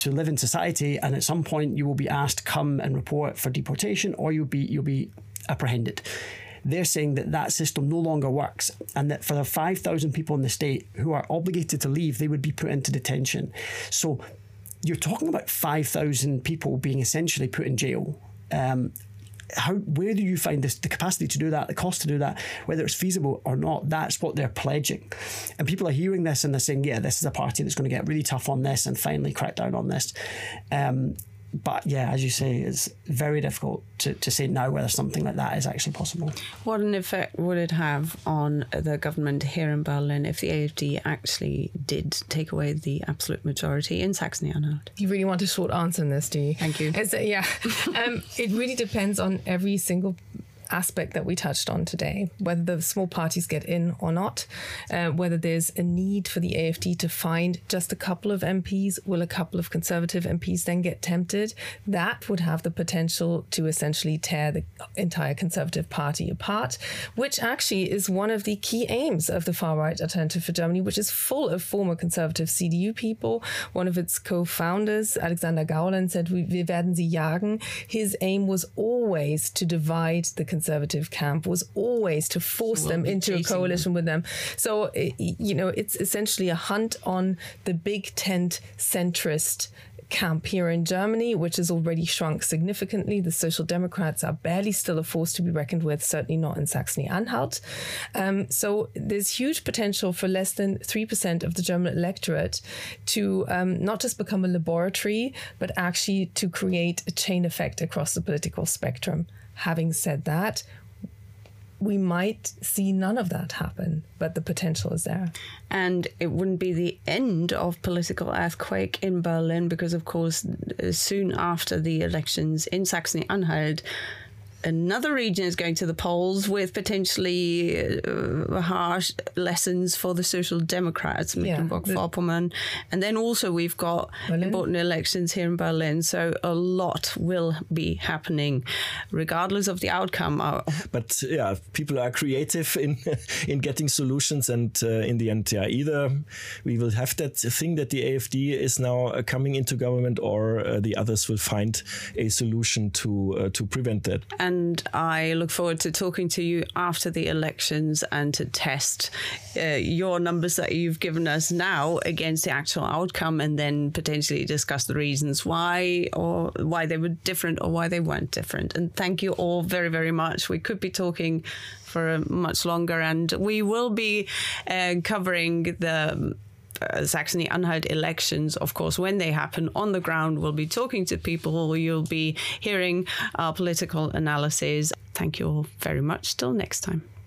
to live in society, and at some point you will be asked to come and report for deportation, or you'll be apprehended. They're saying that that system no longer works, and that for the 5,000 people in the state who are obligated to leave, they would be put into detention. So you're talking about 5,000 people being essentially put in jail. Where do you find the capacity to do that, the cost to do that, whether it's feasible or not? That's what they're pledging. And people are hearing this and they're saying, yeah, this is a party that's going to get really tough on this and finally crack down on this. But yeah, as you say, it's very difficult to say now whether something like that is actually possible. What an effect would it have on the government here in Berlin if the AfD actually did take away the absolute majority in Saxony-Anhalt? You really want a short answer on this, do you? Thank you. It really depends on every single aspect that we touched on today, whether the small parties get in or not, whether there's a need for the AfD to find just a couple of MPs. Will a couple of Conservative MPs then get tempted? That would have the potential to essentially tear the entire Conservative Party apart, which actually is one of the key aims of the far-right Alternative for Germany, which is full of former Conservative CDU people. One of its co-founders, Alexander Gauland, said, "Wir werden sie jagen." His aim was always to divide the Conservative camp, was always to force them into a coalition with them. So, it's essentially a hunt on the big tent centrist camp here in Germany, which has already shrunk significantly. The Social Democrats are barely still a force to be reckoned with, certainly not in Saxony-Anhalt. So there's huge potential for less than 3% of the German electorate to not just become a laboratory, but actually to create a chain effect across the political spectrum. Having said that, we might see none of that happen, but the potential is there. And it wouldn't be the end of political earthquake in Berlin, because, of course, soon after the elections in Saxony-Anhalt, another region is going to the polls with potentially harsh lessons for the Social Democrats, Mecklenburg-Vorpommern. And then also we've got important elections here in Berlin. So a lot will be happening, regardless of the outcome. But yeah, people are creative in getting solutions. And in the end, either we will have that thing that the AfD is now coming into government, or the others will find a solution to prevent that. And I look forward to talking to you after the elections and to test your numbers that you've given us now against the actual outcome, and then potentially discuss the reasons why they were different or why they weren't different. And thank you all very, very much. We could be talking for much longer, and we will be covering the Saxony-Anhalt elections, of course, when they happen on the ground. We'll be talking to people. You'll be hearing our political analysis. Thank you all very much. Till next time.